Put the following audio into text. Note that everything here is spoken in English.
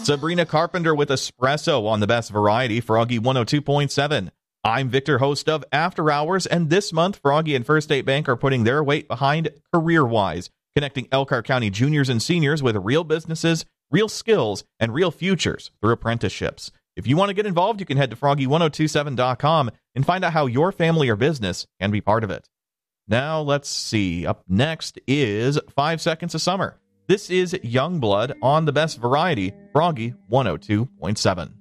Sabrina Carpenter with Espresso on the best variety, Froggy 102.7. I'm Victor, host of After Hours, and this month, Froggy and First State Bank are putting their weight behind CareerWise, connecting Elkhart County juniors and seniors with real businesses, real skills, and real futures through apprenticeships. If you want to get involved, you can head to froggy1027.com and find out how your family or business can be part of it. Now, let's see. Up next is 5 Seconds of Summer. This is Youngblood on the best variety, Froggy 102.7.